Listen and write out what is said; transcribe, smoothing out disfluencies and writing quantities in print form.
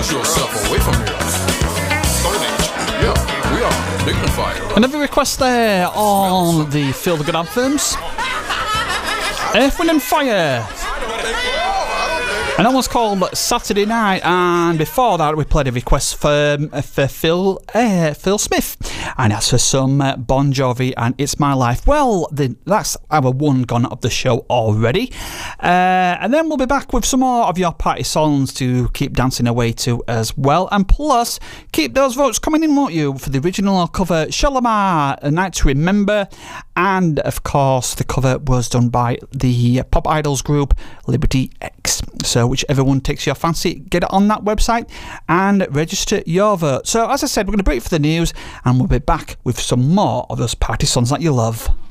Get yourself away from here. Yeah, we are dignified. Another request there on the Feel the Good Anthems. Earth, Wind and Fire. And that one's called Saturday Night, and before that we played a request for Phil Smith, and that's for some Bon Jovi and It's My Life. Well, that's our one gone of the show already, and then we'll be back with some more of your party songs to keep dancing away to as well, and plus keep those votes coming in, won't you, for the original cover Shalamar, A Night to Remember, and of course the cover was done by the Pop Idols group Liberty X. So whichever one takes your fancy, get it on that website and register your vote. So as I said, we're going to break for the news, and we'll be back with some more of those party songs that you love.